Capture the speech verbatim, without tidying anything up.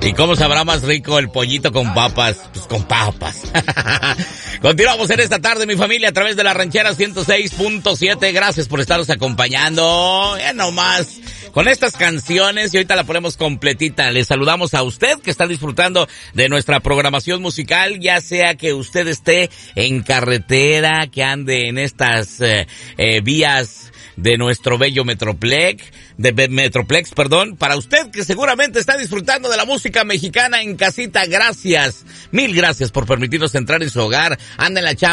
¿Y cómo sabrá más rico el pollito con papas? Pues con papas. Continuamos en esta tarde, mi familia, a través de la Ranchera ciento seis punto siete. Gracias por estaros acompañando. Ya nomás con estas canciones, y ahorita la ponemos completita. Les saludamos a usted que está disfrutando de nuestra programación musical, ya sea que usted esté en carretera, que ande en estas eh, eh, vías de nuestro bello Metroplex, de Metroplex, perdón, para usted que seguramente está disfrutando de la música mexicana en casita. Gracias, mil gracias por permitirnos entrar en su hogar. Anda en la chamba,